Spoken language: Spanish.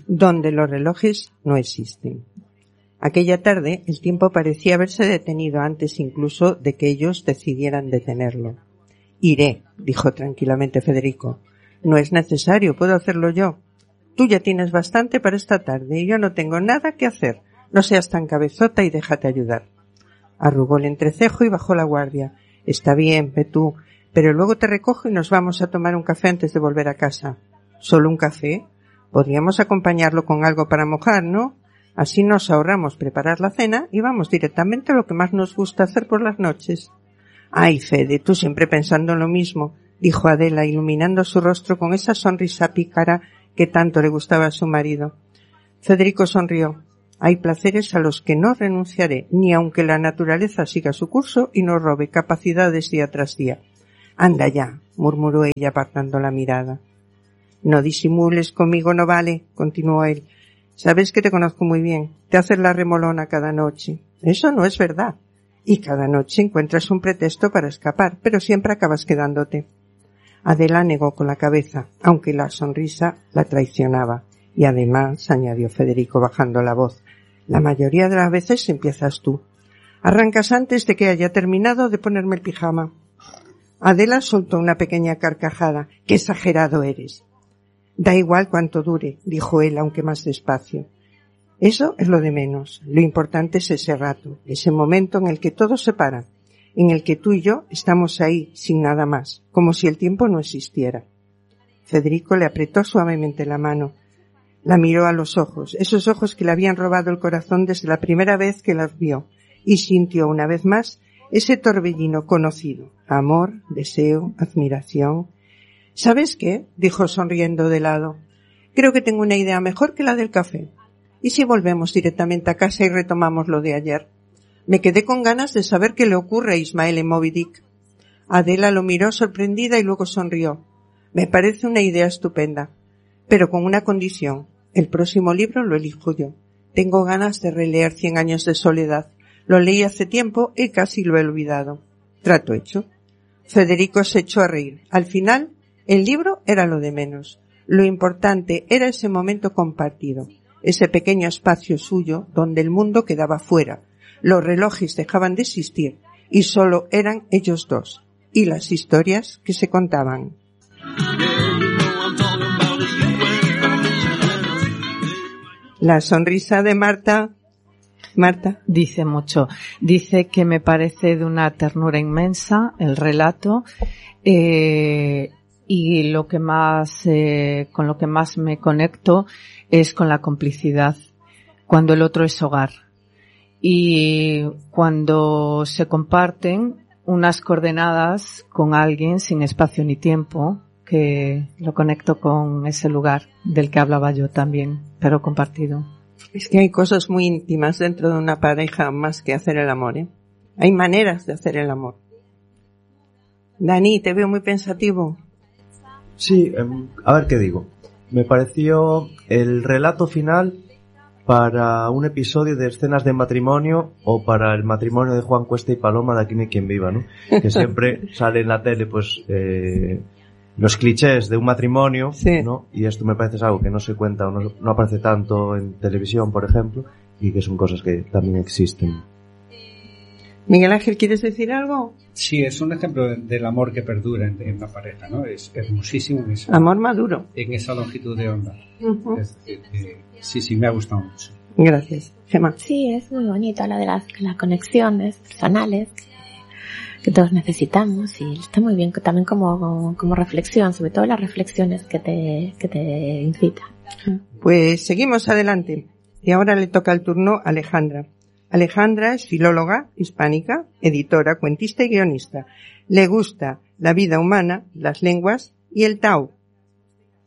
donde los relojes no existen. Aquella tarde el tiempo parecía haberse detenido antes incluso de que ellos decidieran detenerlo. Iré, dijo tranquilamente Federico. No es necesario, puedo hacerlo yo. Tú ya tienes bastante para esta tarde y yo no tengo nada que hacer. No seas tan cabezota y déjate ayudar. Arrugó el entrecejo y bajó la guardia. Está bien, ve tú, pero luego te recojo y nos vamos a tomar un café antes de volver a casa. ¿Solo un café? Podríamos acompañarlo con algo para mojar, ¿no? Así nos ahorramos preparar la cena y vamos directamente a lo que más nos gusta hacer por las noches. Ay, Fede, tú siempre pensando en lo mismo, dijo Adela, iluminando su rostro con esa sonrisa pícara que tanto le gustaba a su marido. Federico sonrió. Hay placeres a los que no renunciaré, ni aunque la naturaleza siga su curso y nos robe capacidades día tras día. Anda ya, murmuró ella apartando la mirada. No disimules conmigo, no vale, continuó él. Sabes que te conozco muy bien. Te haces la remolona cada noche. Eso no es verdad. Y cada noche encuentras un pretexto para escapar, pero siempre acabas quedándote. Adela negó con la cabeza, aunque la sonrisa la traicionaba. Y además, añadió Federico bajando la voz, la mayoría de las veces empiezas tú. Arrancas antes de que haya terminado de ponerme el pijama. Adela soltó una pequeña carcajada. ¡Qué exagerado eres! Da igual cuánto dure, dijo él, aunque más despacio. Eso es lo de menos. Lo importante es ese rato, ese momento en el que todo se para, en el que tú y yo estamos ahí, sin nada más, como si el tiempo no existiera. Federico le apretó suavemente la mano. La miró a los ojos, esos ojos que le habían robado el corazón desde la primera vez que las vio, y sintió una vez más ese torbellino conocido, amor, deseo, admiración. ¿Sabes qué? Dijo sonriendo de lado. Creo que tengo una idea mejor que la del café. ¿Y si volvemos directamente a casa y retomamos lo de ayer? Me quedé con ganas de saber qué le ocurre a Ismael en Moby Dick. Adela lo miró sorprendida y luego sonrió. Me parece una idea estupenda, pero con una condición. El próximo libro lo elijo yo. Tengo ganas de releer 100 años de soledad. Lo leí hace tiempo y casi lo he olvidado. Trato hecho. Federico se echó a reír. Al final, el libro era lo de menos. Lo importante era ese momento compartido, ese pequeño espacio suyo donde el mundo quedaba fuera. Los relojes dejaban de existir y solo eran ellos dos y las historias que se contaban. La sonrisa de Marta dice mucho. Dice que me parece de una ternura inmensa el relato, y lo que más, con lo que más me conecto es con la complicidad, cuando el otro es hogar y cuando se comparten unas coordenadas con alguien sin espacio ni tiempo, que lo conecto con ese lugar del que hablaba yo también, pero compartido. Es que hay cosas muy íntimas dentro de una pareja más que hacer el amor, ¿eh? Hay maneras de hacer el amor. Dani, te veo muy pensativo. Sí, a ver qué digo. Me pareció el relato final para un episodio de Escenas de Matrimonio o para el matrimonio de Juan Cuesta y Paloma de Aquí no hay quien viva, ¿no? Que siempre sale en la tele, pues, los clichés de un matrimonio, sí, ¿no? Y esto me parece algo que no se cuenta o no aparece tanto en televisión, por ejemplo, y que son cosas que también existen. Miguel Ángel, ¿quieres decir algo? Sí, es un ejemplo del amor que perdura en una pareja, ¿no? Es hermosísimo. Amor maduro. En esa longitud de onda. Uh-huh. Sí, me ha gustado mucho. Gracias. Gemma. Sí, es muy bonito la de las conexiones personales que todos necesitamos, y está muy bien también como reflexión, sobre todo las reflexiones que te incitan. Pues seguimos adelante. Y ahora le toca el turno a Alejandra. Alejandra es filóloga hispánica, editora, cuentista y guionista. Le gusta la vida humana, las lenguas y el Tao.